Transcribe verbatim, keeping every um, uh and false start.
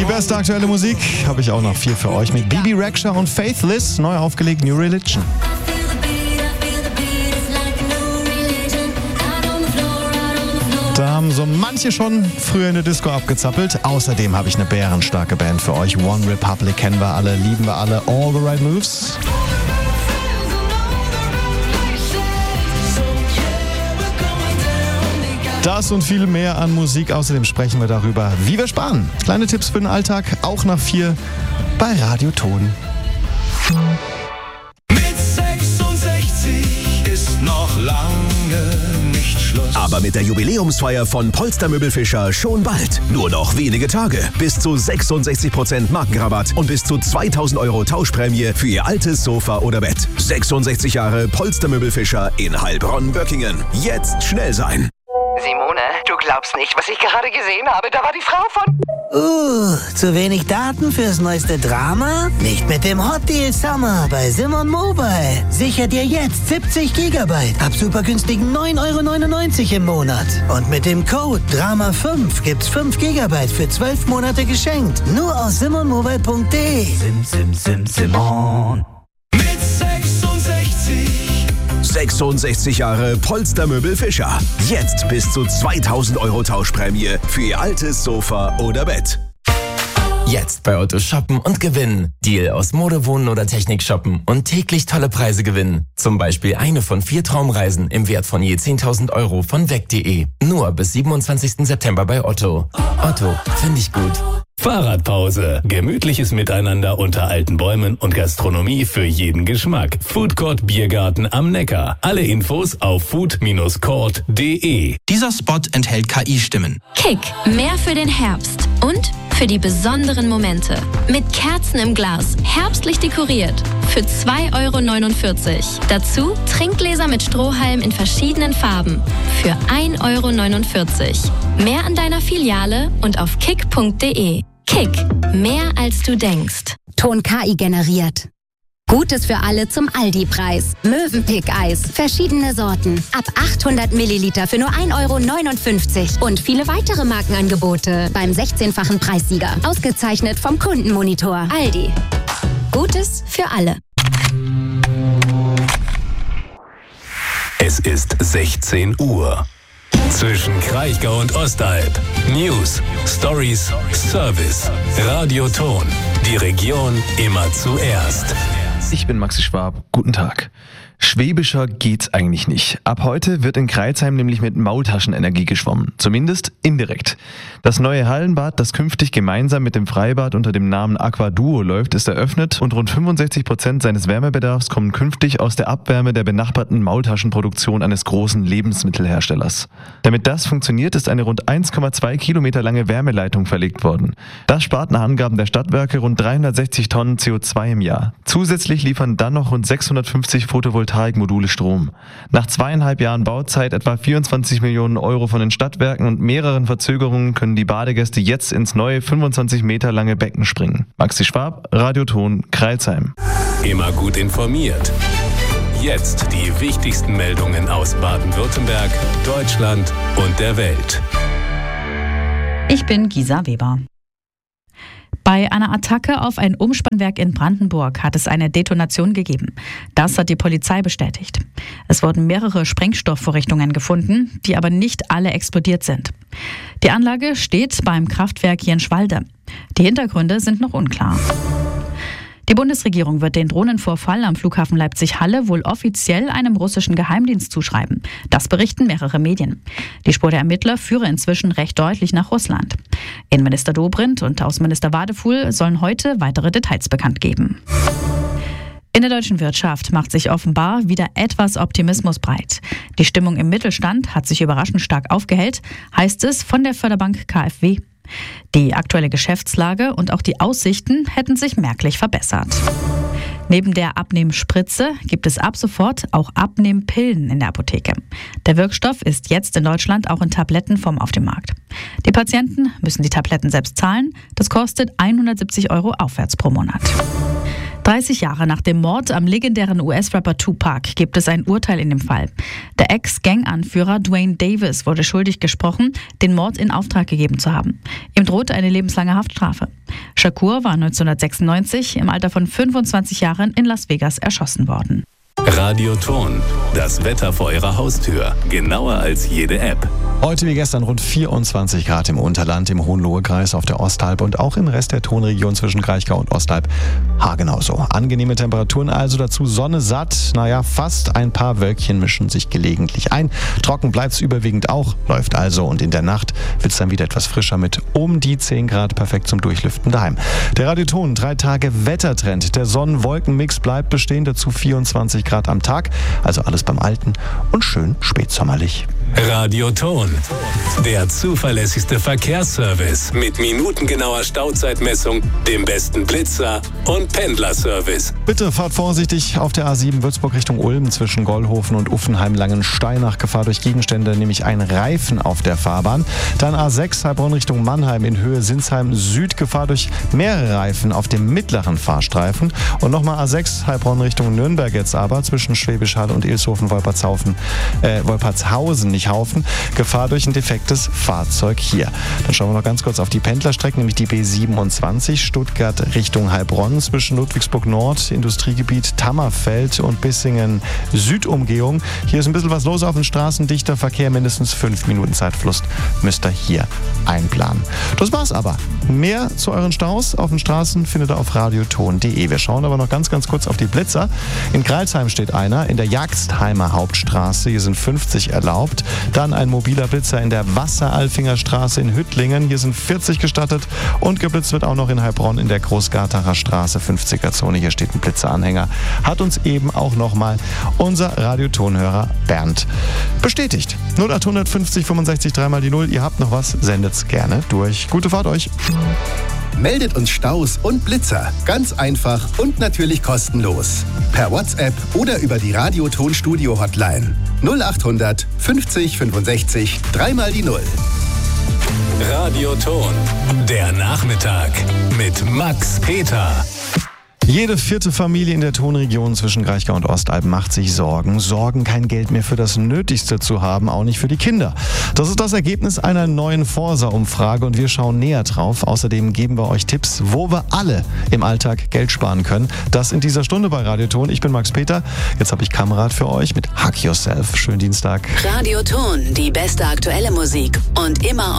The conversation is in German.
beste aktuelle Musik habe ich auch noch viel für euch mit Bebe Rexha und Faithless, neu aufgelegt New Religion. Da haben so manche schon früher in der Disco abgezappelt. Außerdem habe ich eine bärenstarke Band für euch. One Republic kennen wir alle, lieben wir alle. All the Right Moves. Das und viel mehr an Musik. Außerdem sprechen wir darüber, wie wir sparen. Kleine Tipps für den Alltag, auch nach vier bei Radio Ton. Mit sechsundsechzig ist noch lange nicht Schluss. Aber mit der Jubiläumsfeier von Polster Möbelfischer schon bald. Nur noch wenige Tage. Bis zu sechsundsechzig Prozent Markenrabatt und bis zu zweitausend Euro Tauschprämie für Ihr altes Sofa oder Bett. sechsundsechzig Jahre Polster Möbelfischer in Heilbronn-Böckingen. Jetzt schnell sein. Simone, du glaubst nicht, was ich gerade gesehen habe. Da war die Frau von... Uh, zu wenig Daten fürs neueste Drama? Nicht mit dem Hot Deal Summer bei Simon Mobile. Sicher dir jetzt siebzig Gigabyte ab super günstigen neun Euro neunundneunzig im Monat. Und mit dem Code Drama fünf gibt's fünf Gigabyte für zwölf Monate geschenkt. Nur aus simon mobile punkt de. Sim, sim, sim, Simon. Mit sechsundsechzig. sechsundsechzig Jahre Polster Möbelfischer. Jetzt bis zu zweitausend Euro Tauschprämie für Ihr altes Sofa oder Bett. Jetzt bei Otto shoppen und gewinnen. Deal aus Mode, Wohnen oder Technik shoppen und täglich tolle Preise gewinnen. Zum Beispiel eine von vier Traumreisen im Wert von je zehntausend Euro von weg punkt de. Nur bis siebenundzwanzigsten September bei Otto. Otto, finde ich gut. Fahrradpause. Gemütliches Miteinander unter alten Bäumen und Gastronomie für jeden Geschmack. Foodcourt Biergarten am Neckar. Alle Infos auf food Bindestrich court punkt de. Dieser Spot enthält K I-Stimmen. Kick, mehr für den Herbst und für die besonderen Momente. Mit Kerzen im Glas, herbstlich dekoriert. Für zwei Euro neunundvierzig. Dazu Trinkgläser mit Strohhalm in verschiedenen Farben. Für ein Euro neunundvierzig. Mehr an deiner Filiale und auf kick punkt de. Kick, mehr als du denkst. Ton K I generiert. Gutes für alle zum Aldi-Preis. Mövenpick-Eis, verschiedene Sorten. Ab achthundert Milliliter für nur ein Euro neunundfünfzig. Und viele weitere Markenangebote beim sechzehnfachen Preissieger. Ausgezeichnet vom Kundenmonitor. Aldi. Gutes für alle. Es ist sechzehn Uhr. Zwischen Kraichgau und Ostalb. News, Stories, Service. Radio Ton. Die Region immer zuerst. Ich bin Maxi Schwab. Guten Tag. Schwäbischer geht's eigentlich nicht. Ab heute wird in Crailsheim nämlich mit Maultaschenenergie geschwommen. Zumindest indirekt. Das neue Hallenbad, das künftig gemeinsam mit dem Freibad unter dem Namen Aqua Duo läuft, ist eröffnet und rund fünfundsechzig Prozent seines Wärmebedarfs kommen künftig aus der Abwärme der benachbarten Maultaschenproduktion eines großen Lebensmittelherstellers. Damit das funktioniert, ist eine rund eins Komma zwei Kilometer lange Wärmeleitung verlegt worden. Das spart nach Angaben der Stadtwerke rund dreihundertsechzig Tonnen C O zwei im Jahr. Zusätzlich liefern dann noch rund sechshundertfünfzig Photovoltaikmodule Strom. Nach zweieinhalb Jahren Bauzeit, etwa vierundzwanzig Millionen Euro von den Stadtwerken und mehreren Verzögerungen können die Badegäste jetzt ins neue fünfundzwanzig Meter lange Becken springen. Maxi Schwab, Radio Ton, Crailsheim. Immer gut informiert. Jetzt die wichtigsten Meldungen aus Baden-Württemberg, Deutschland und der Welt. Ich bin Gisa Weber. Bei einer Attacke auf ein Umspannwerk in Brandenburg hat es eine Detonation gegeben. Das hat die Polizei bestätigt. Es wurden mehrere Sprengstoffvorrichtungen gefunden, die aber nicht alle explodiert sind. Die Anlage steht beim Kraftwerk Jenschwalde. Die Hintergründe sind noch unklar. Die Bundesregierung wird den Drohnenvorfall am Flughafen Leipzig-Halle wohl offiziell einem russischen Geheimdienst zuschreiben. Das berichten mehrere Medien. Die Spur der Ermittler führe inzwischen recht deutlich nach Russland. Innenminister Dobrindt und Außenminister Wadefuhl sollen heute weitere Details bekannt geben. In der deutschen Wirtschaft macht sich offenbar wieder etwas Optimismus breit. Die Stimmung im Mittelstand hat sich überraschend stark aufgehellt, heißt es von der Förderbank K f W. Die aktuelle Geschäftslage und auch die Aussichten hätten sich merklich verbessert. Neben der Abnehmspritze gibt es ab sofort auch Abnehmpillen in der Apotheke. Der Wirkstoff ist jetzt in Deutschland auch in Tablettenform auf dem Markt. Die Patienten müssen die Tabletten selbst zahlen. Das kostet hundertsiebzig Euro aufwärts pro Monat. dreißig Jahre nach dem Mord am legendären U S-Rapper Tupac gibt es ein Urteil in dem Fall. Der Ex-Gang-Anführer Dwayne Davis wurde schuldig gesprochen, den Mord in Auftrag gegeben zu haben. Ihm drohte eine lebenslange Haftstrafe. Shakur war neunzehnhundertsechsundneunzig im Alter von fünfundzwanzig Jahren in Las Vegas erschossen worden. Radioton, das Wetter vor Ihrer Haustür, genauer als jede App. Heute wie gestern rund vierundzwanzig Grad im Unterland, im Hohenlohe-Kreis, auf der Osthalb und auch im Rest der Tonregion zwischen Kraichgau und Ostalb haargenau so. Angenehme Temperaturen also, dazu Sonne satt, naja, fast ein paar Wölkchen mischen sich gelegentlich ein. Trocken bleibt's überwiegend auch, läuft also und in der Nacht wird's dann wieder etwas frischer mit um die zehn Grad, perfekt zum Durchlüften daheim. Der Radioton, drei Tage Wettertrend, der Sonnen-Wolken-Mix bleibt bestehen, dazu vierundzwanzig Grad am Tag, also alles beim Alten und schön spätsommerlich. Radioton, der zuverlässigste Verkehrsservice mit minutengenauer Stauzeitmessung, dem besten Blitzer und Pendlerservice. Bitte fahrt vorsichtig auf der A sieben Würzburg Richtung Ulm zwischen Gollhofen und Uffenheim-Langenstein nach Gefahr durch Gegenstände, nämlich ein Reifen auf der Fahrbahn. Dann A sechs Heilbronn Richtung Mannheim in Höhe Sinsheim Süd, Gefahr durch mehrere Reifen auf dem mittleren Fahrstreifen. Und nochmal A sechs Heilbronn Richtung Nürnberg jetzt aber zwischen Schwäbisch Hall und Ilshofen-Wolpertshausen, äh, Wolpertshausen, nicht Haufen, Gefahr durch ein defektes Fahrzeug hier. Dann schauen wir noch ganz kurz auf die Pendlerstrecken, nämlich die B siebenundzwanzig Stuttgart Richtung Heilbronn zwischen Ludwigsburg Nord, Industriegebiet Tammerfeld und Bissingen Südumgehung. Hier ist ein bisschen was los auf den Straßen, dichter Verkehr, mindestens fünf Minuten Zeitverlust müsst ihr hier einplanen. Das war's aber. Mehr zu euren Staus auf den Straßen findet ihr auf radioton punkt de. Wir schauen aber noch ganz, ganz kurz auf die Blitzer. In Greilsheim steht einer, in der Jagstheimer Hauptstraße, hier sind fünfzig erlaubt. Dann ein mobiler Blitzer in der Wasseralfinger Straße in Hüttlingen. Hier sind vierzig gestattet. Und geblitzt wird auch noch in Heilbronn in der Großgartacher Straße, fünfziger Zone. Hier steht ein Blitzeranhänger. Hat uns eben auch nochmal unser Radiotonhörer Bernd bestätigt. null acht fünfzig fünfundsechzig dreimal die null. Ihr habt noch was, sendet's gerne durch. Gute Fahrt euch. Meldet uns Staus und Blitzer. Ganz einfach und natürlich kostenlos. Per WhatsApp oder über die Radioton-Studio-Hotline. null acht fünfzig fünfundsechzig dreimal die null. Radioton, der Nachmittag mit Max Peter. Jede vierte Familie in der Tonregion zwischen Kraichgau und Ostalb macht sich Sorgen. Sorgen, kein Geld mehr für das Nötigste zu haben, auch nicht für die Kinder. Das ist das Ergebnis einer neuen Forsa-Umfrage und wir schauen näher drauf. Außerdem geben wir euch Tipps, wo wir alle im Alltag Geld sparen können. Das in dieser Stunde bei Radioton. Ich bin Max Peter. Jetzt habe ich Kamerad für euch mit Hack Yourself. Schönen Dienstag. Radioton, die beste aktuelle Musik und immer